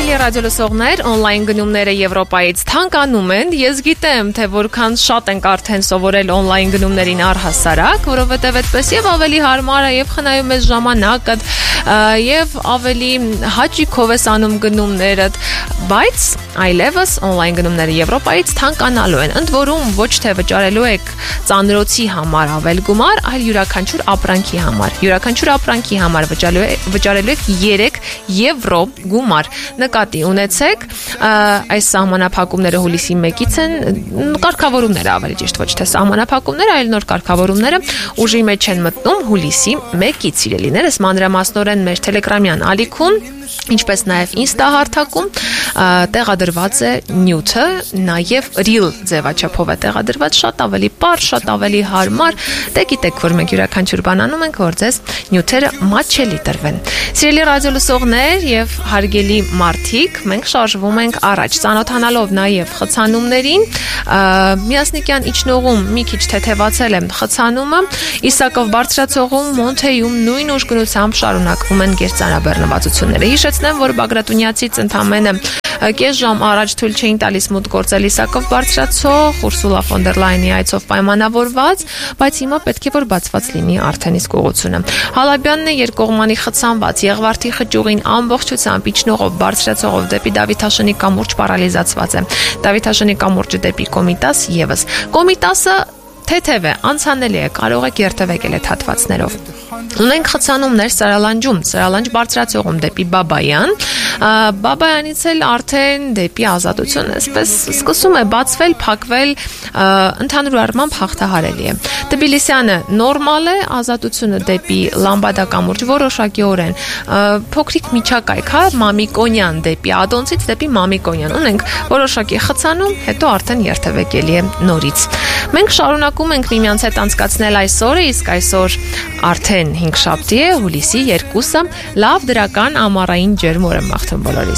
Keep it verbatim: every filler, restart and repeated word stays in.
Սիրելի ռադիոլսողներ, on-line գնումները Եվրոպայից թանկանում են։ Ես գիտեմ, թե որքան շատ ենք արդեն սովորել on-line գնումներին առհասարակ, որովհետև այդպես եւ ավելի հարմար է եւ խնայում ես ժամանակդ եւ ավելի հաճիկով ես անում գնումներդ, բայց այլևս on-line գնումները Եվրոպայից թանկանալու են։ Ընդ որում ոչ թե վճարելու եք ծանրոցի համար ավել գումար, այլ յուրաքանչյուր ապրանքի համար։ Յուրաքանչյուր ապրանքի համար վճարելու եք երեք եվրո գումար։ Նկատի ունեցեք, այս սահմանափակումները հուլիսի մեկից են, կարգավորումները ավելի ճիշտ, ոչ թե սահմանափակումները, այլ նոր կարգավորումները ուժի մեջ են մտնում հուլիսի մեկից, սիրելիներս, մանրամասնորեն մեր Telegram-յան ալիքում, ինչպես նաև Insta հարթակում տեղադրված է նյութը, նաև Reel ձևաչափով է տեղադրված, շատ ավելի պարզ, շատ ավելի հարմար։ Դե գիտեք, որ մենք յուրաքանչյուր բան անում ենք, որ ձեզ նյութերը մատչելի տրվեն։ Սիրելի ռադիոլսողներ եւ հարգելի մարդիկ, մենք շարժվում ենք առաջ, ծանոթանալով նաև խցանումներին։ Միասնիկյան իջնողում մի քիչ թեթևացել է խցանումը, Իսակով բարձրացողում, Մոնթեյում նույն ուժգնությամբ շարունակվում են գերծանրաբեռնվածությունները։ Հիշեցնեմ, որ Բագրատունյացից ընդամենը կես ժամ առաջ թույլ չէին տալիս մուտք գործել Իսակով բարձրացող, Ուրսուլա ֆոն դեր Լայնի այցով պայմանավորված, բայց հիմա պետք է որ բացված լինի արդեն իսկ ուղղությունը։ Հալաբյանն է երկկողմանի խցանված, Եղվարդի խճուղին ամբողջությամբ իջնողով բարձրացողով դեպի Դավիթաշնի կամուրջ պարալիզացված է։ Դավիթաշնի կամուրջը դեպի Կոմիտաս եւս։ Կոմիտասը թեթև է, անցանելի է, կարող եք երթևեկել այդ հատվածներով։ Ունենք խցանումներ Սարալանջում, Սարալանջ բարձրացողում դեպի Բաբայան, Բաբայանից էլ արդեն դեպի Ազատություն, այսպես սկսում է բացվել, փակվել, ընդհանուր առմամբ հաղթահարելի է։ Թբիլիսյանը նորմալ է, Ազատությունը դեպի Լամբադա կամուրջ որոշակիորեն փոքրիկ միջակայք, հա, Մամիկոնյան դեպի Ադոնցից դեպի Մամիկոնյան։ Ունենք որոշակի խցանում, հետո արդեն երթևեկելի է նորից։ Մենք շարունակում ենք միմյանց հետ անցկացնել այս օրը, իսկ այսօր արդեն հինգշաբթի է, հուլիսի երկուսը, լավ դրական ամառային ջերմ օր եմ մաղթում բոլորիս։